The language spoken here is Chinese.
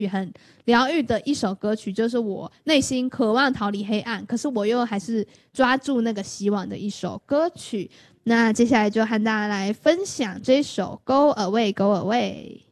也很疗愈的一首歌曲，就是我内心渴望逃离黑暗，可是我又还是抓住那个希望的一首歌曲。那接下来就和大家来分享这首 Go Away Go Away。